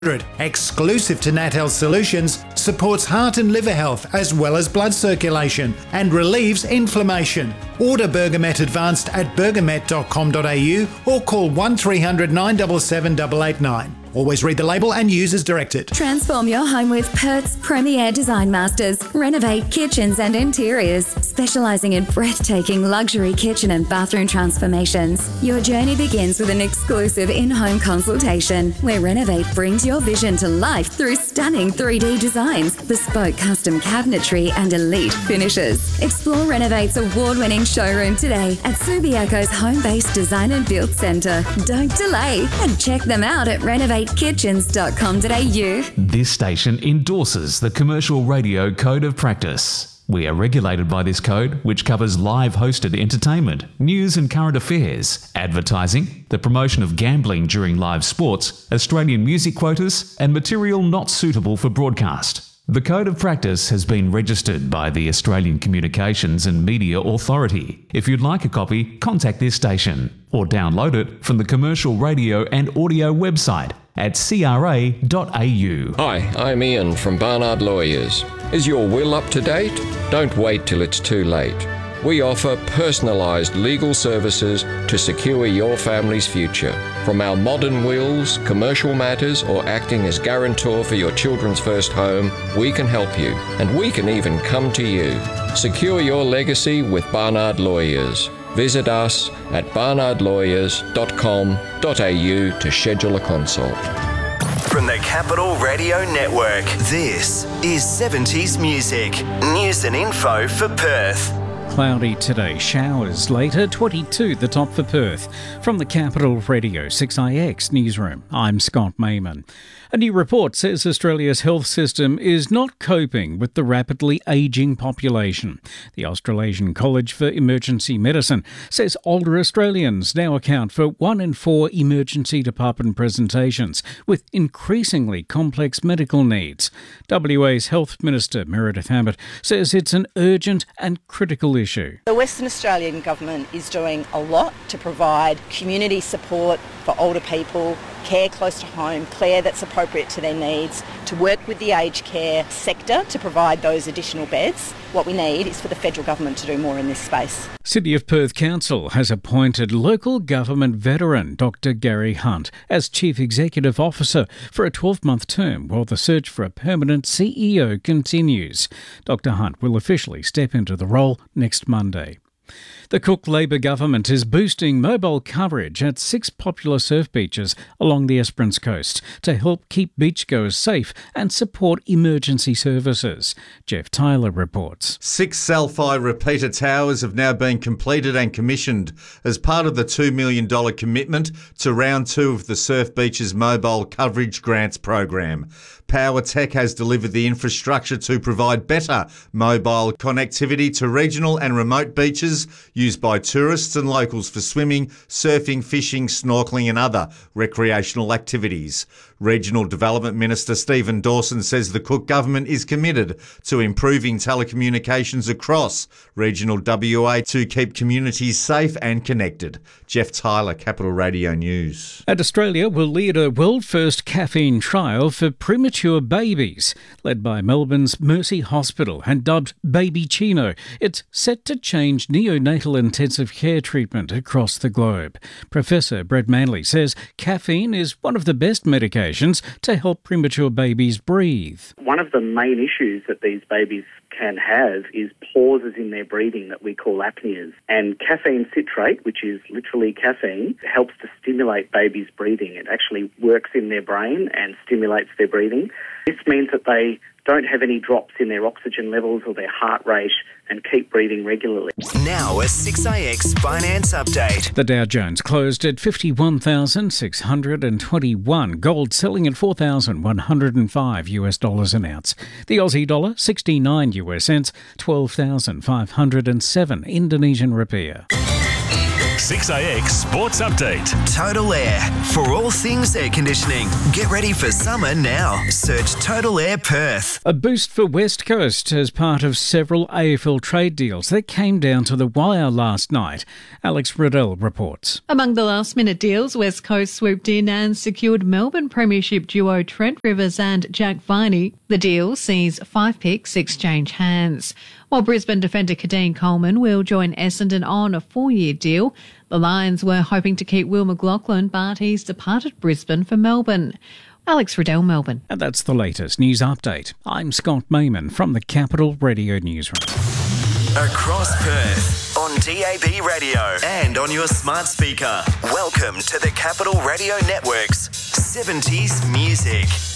exclusive to Nat Health Solutions, supports heart and liver health as well as blood circulation and relieves inflammation. Order Bergamet Advanced at bergamet.com.au or call 1300 977 889. Always read the label and use as directed. Transform your home with Perth's premier design masters. Renovate kitchens and interiors, specialising in breathtaking luxury kitchen and bathroom transformations. Your journey begins with an exclusive in-home consultation where Renovate brings your vision to life through stunning 3D designs, bespoke custom cabinetry and elite finishes. Explore Renovate's award-winning showroom today at Subiaco's home-based design and build centre. Don't delay and check them out at renovatekitchens.com.au. This station endorses the Commercial Radio Code of Practice. We are regulated by this code, which covers live hosted entertainment, news and current affairs, advertising, the promotion of gambling during live sports, Australian music quotas, and material not suitable for broadcast. The Code of Practice has been registered by the Australian Communications and Media Authority. If you'd like a copy, contact this station or download it from the Commercial Radio and Audio website at cra.au. Hi, I'm Ian from Barnard Lawyers. Is your will up to date? Don't wait till it's too late. We offer personalised legal services to secure your family's future. From our modern wills, commercial matters, or acting as guarantor for your children's first home, we can help you, and we can even come to you. Secure your legacy with Barnard Lawyers. Visit us at barnardlawyers.com.au to schedule a consult. From the Capital Radio Network, this is 70s Music. News and info for Perth. Cloudy today, showers later, 22 the top for Perth. From the Capital Radio 6IX newsroom, I'm Scott Mayman. A new report says Australia's health system is not coping with the rapidly ageing population. The Australasian College for Emergency Medicine says older Australians now account for 1 in 4 emergency department presentations with increasingly complex medical needs. WA's Health Minister Meredith Abbott says it's an urgent and critical issue. The Western Australian Government is doing a lot to provide community support for older people, care close to home, care that's appropriate to their needs, to work with the aged care sector to provide those additional beds. What we need is for the federal government to do more in this space. City of Perth Council has appointed local government veteran Dr Gary Hunt as Chief Executive Officer for a 12-month term while the search for a permanent CEO continues. Dr Hunt will officially step into the role next Monday. The Cook Labor government is boosting mobile coverage at 6 popular surf beaches along the Esperance coast to help keep beachgoers safe and support emergency services. Jeff Tyler reports. 6 Salphi repeater towers have now been completed and commissioned as part of the $2 million commitment to round 2 of the Surf Beaches Mobile Coverage Grants program. PowerTech has delivered the infrastructure to provide better mobile connectivity to regional and remote beaches used by tourists and locals for swimming, surfing, fishing, snorkelling and other recreational activities. Regional Development Minister Stephen Dawson says the Cook Government is committed to improving telecommunications across regional WA to keep communities safe and connected. Jeff Tyler, Capital Radio News. And Australia will lead a world-first caffeine trial for premature babies. Led by Melbourne's Mercy Hospital and dubbed Baby Chino, it's set to change neonatal intensive care treatment across the globe. Professor Brett Manley says caffeine is one of the best medications to help premature babies breathe. One of the main issues that these babies can have is pauses in their breathing that we call apneas. And caffeine citrate, which is literally caffeine, helps to stimulate babies' breathing. It actually works in their brain and stimulates their breathing. This means that they don't have any drops in their oxygen levels or their heart rate and keep breathing regularly. Now a 6IX Finance Update. The Dow Jones closed at 51,621. Gold selling at $4,105 an ounce. The Aussie dollar 69 US cents, 12,507 Indonesian rupiah. 6AX Sports Update. Total Air. For all things air conditioning. Get ready for summer now. Search Total Air Perth. A boost for West Coast as part of several AFL trade deals that came down to the wire last night. Alex Riddell reports. Among the last-minute deals, West Coast swooped in and secured Melbourne Premiership duo Trent Rivers and Jack Viney. The deal sees 5 picks exchange hands. While Brisbane defender Kadeen Coleman will join Essendon on a 4-year deal, the Lions were hoping to keep Will McLaughlin, but he's departed Brisbane for Melbourne. Alex Riddell, Melbourne. And that's the latest news update. I'm Scott Mayman from the Capital Radio Newsroom. Across Perth, on DAB radio and on your smart speaker. Welcome to the Capital Radio Network's 70s Music.